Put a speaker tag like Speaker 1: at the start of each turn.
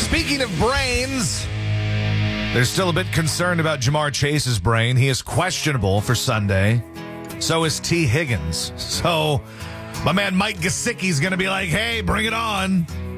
Speaker 1: Speaking of brains, they're still a bit concerned about Jamar Chase's brain. He is questionable for Sunday. So is T. Higgins. So my man Mike Gesicki's going to be like, hey, bring it on.